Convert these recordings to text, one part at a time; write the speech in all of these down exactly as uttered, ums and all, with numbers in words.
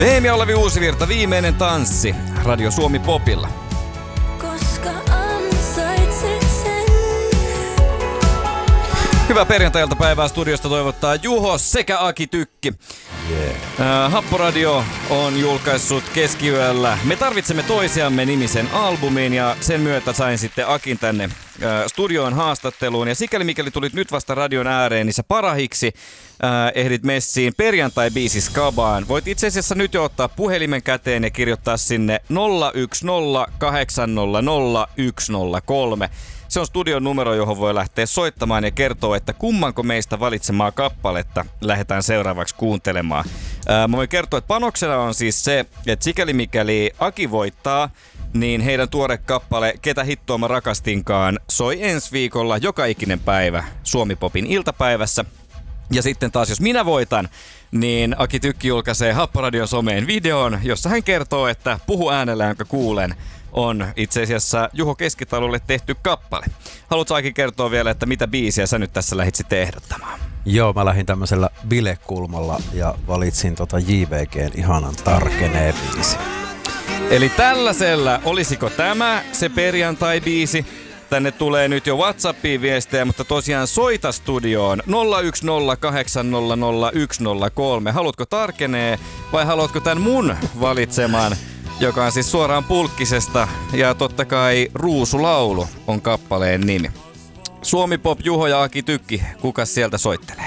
Eemi Olavi Uusivirta, viimeinen tanssi. Radio Suomi Popilla. Koska ansaitset sen. Hyvää perjantai-iltapäivää studiosta toivottaa Juho sekä Aki Tykki. Yeah. Happoradio on julkaissut keskiyöllä Me tarvitsemme toisiamme -nimisen albumin ja sen myötä sain sitten Akin tänne studioon haastatteluun. Ja sikäli mikäli tulit nyt vasta radion ääreen, niin sä parahiksi äh, ehdit messiin perjantai-biisi Skabaan. Voit itse asiassa nyt jo ottaa puhelimen käteen ja kirjoittaa sinne nolla yksi nolla kahdeksan nolla nolla yksi nolla kolme. Se on studion numero, johon voi lähteä soittamaan ja kertoa, että kummanko meistä valitsemaa kappaletta lähdetään seuraavaksi kuuntelemaan. Ää, mä voin kertoa, että panoksena on siis se, että sikäli mikäli Aki voittaa, niin heidän tuore kappale Ketä hittoa mä rakastinkaan soi ensi viikolla joka ikinen päivä Suomi Popin iltapäivässä. Ja sitten taas jos minä voitan, niin Aki Tykki julkaisee Happoradion someen videon, jossa hän kertoo, että Puhu äänellä, jonka kuulen, on itse asiassa Juho Keskitalolle tehty kappale. Haluatko Aki kertoa vielä, että mitä biisiä sä nyt tässä lähdit sitten ehdottamaan? Joo, mä lähdin tämmöisellä bilekulmalla ja valitsin tota J V G:n Ihanan tarkenee biisi. Eli tällaisella, olisiko tämä se perjantai-biisi? Tänne tulee nyt jo WhatsAppiin viestejä, mutta tosiaan soita studioon nolla yksi nolla kahdeksan nolla nolla yksi nolla kolme. Haluatko tarkenee vai haluatko tämän mun valitsemaan, joka on siis suoraan Pulkkisesta, ja totta kai Ruusulaulu on kappaleen nimi. Suomi Pop, Juho ja Aki Tykki, kuka sieltä soittelee?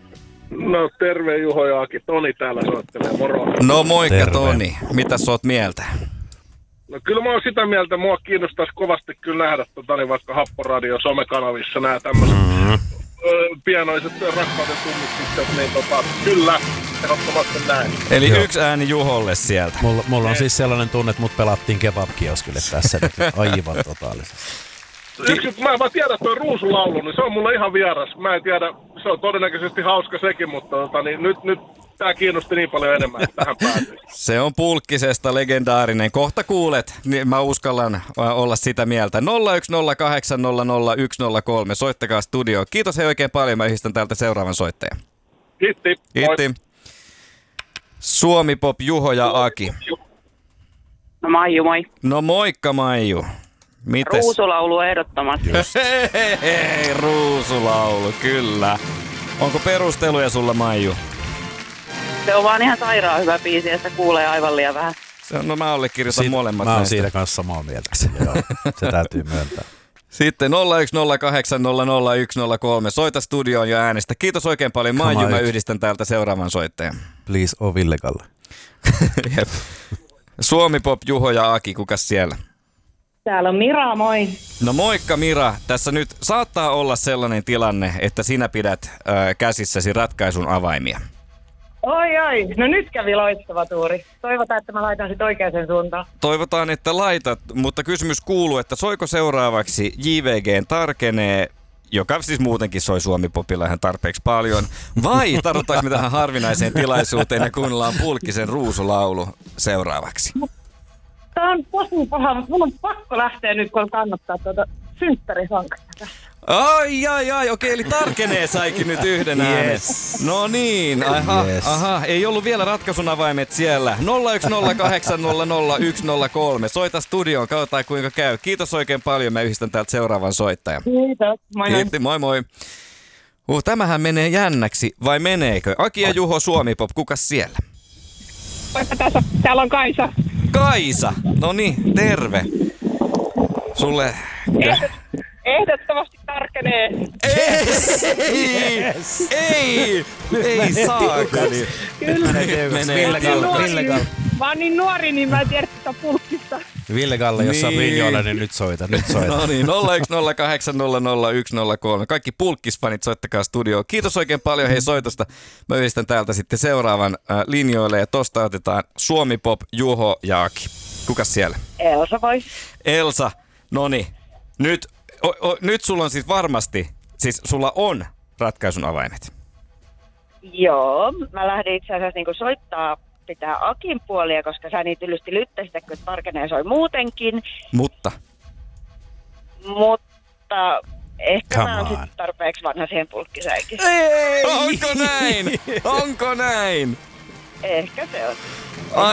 No terve Juho ja Aki, Toni täällä soittelee, moro. No moikka Terve. Toni, mitä sä oot mieltä? No kyllä mä oon sitä mieltä, mua kiinnostaisi kovasti kyllä nähdä tota, niin vaikka Happoradio somekanavissa nämä tämmöiset mm-hmm. pienoiset rakkauden tunnustukset, niin tota, kyllä, ehdottomasti näin. Eli Joo. yksi ääni Juholle sieltä. Mulla, mulla on siis sellainen tunne, että mut pelattiin kebab-kioskille tässä nyt aivan totaalisesti. Yksi, mä en vaan tiedä tuo Ruusulaulu, niin se on mulle ihan vieras. Mä en tiedä, se on todennäköisesti hauska sekin, mutta tota, niin nyt, nyt tää kiinnosti niin paljon enemmän, että tähän päätyi. Se on Pulkkisesta legendaarinen. Kohta kuulet, niin mä uskallan olla sitä mieltä. nolla yksi nolla kahdeksan nolla nolla yksi nolla kolme. Soittakaa studioon. Kiitos hei oikein paljon. Mä yhdistän täältä seuraavan soittajan. Hitti. Kiitti. Suomi Pop, Juho ja Aki. No Maiju, moi. No moikka Maiju. Mites? Ruusulaulu ehdottomasti. Hei, hei, Ruusulaulu, kyllä. Onko perusteluja sulla, Maiju? Se on vaan ihan sairaan hyvä biisi ja sitä kuulee aivan liian vähän. Se on, no mä allekirjoitan molemmat Mä oon näistä. siitä kanssa samaa mieltä. Joo, se täytyy myöntää. Sitten nolla yksi nolla kahdeksan nolla nolla yksi nolla kolme. Soita studioon jo äänestä. Kiitos oikein paljon, Maiju. Mä yhdistän täältä seuraavan soittajan. Please, o Ville-Kalle. Jep. Suomi Pop, Juho ja Aki, kukas siellä? Täällä on Mira, moi. No moikka Mira. Tässä nyt saattaa olla sellainen tilanne, että sinä pidät äh, käsissäsi ratkaisun avaimia. Oi, oi. No nyt kävi loistava tuuri. Toivotaan, että mä laitan sit oikeaan suuntaan. Toivotaan, että laitat, mutta kysymys kuuluu, että soiko seuraavaksi J V G:n Tarkenee, joka siis muutenkin soi Suomi Popilla ihan tarpeeksi paljon, vai tarvitaanko me tähän harvinaiseen tilaisuuteen ja kuunnellaan Pulkkisen Ruusulaulu seuraavaksi? Tää on tosi paha, mutta mun on pakko lähteä nyt, kun kannattaa tuota synttärisankasta tässä. Ai, ai, ai, okei, eli Tarkenee saikin nyt yhden äänen. Yes. No niin, aha, Yes. aha, ei ollut vielä ratkaisun avaimet siellä. nolla yksi nolla kahdeksan nolla nolla yksi nolla kolme. Soita studioon, katsotaan kuinka käy. Kiitos oikein paljon, mä yhdistän täältä seuraavan soittajan. Kiitos, moi moi. Kiitti, moi moi. Uh, tämähän menee jännäksi, vai meneekö? Aki ja Juho, Suomi Pop, kukas siellä? Vaikka tässä, täällä on Kaisa. Kaisa, no niin, terve. Sulle... Ehdot, ehdottomasti tarkenee. Ei, Yes. ei, ei saakeli. Kyllä. Menee Ville-Kalle. Mä oon niin nuori, niin mä en tiedä sitä Pulkkista. Ville-Kalle, jos on Niin. linjoilla, niin nyt soita, nyt soita. No niin, nolla yksi nolla kahdeksan nolla nolla yksi nolla kolme. Kaikki Pulkkisfanit, soittakaa studioon. Kiitos oikein paljon hei soitosta. Mä yhdistän täältä sitten seuraavan äh, linjoille ja tosta otetaan Suomi Pop, Juho ja Aki. Kukas siellä? Elsa voi. Elsa, noni. Nyt, o, o, nyt sulla on siis varmasti, siis sulla on ratkaisun avaimet. Joo, mä lähdin itse asiassa niinku soittaa pitää Akin puolia, koska sä niitä ylysti lyttäsit, kun Tarkenee soi muutenkin. Mutta? Mutta ehkä Come mä oon on. sitten tarpeeksi vanha siihen Pulkkiseenkin. Ei! Onko näin? Onko näin? Ehkä se on.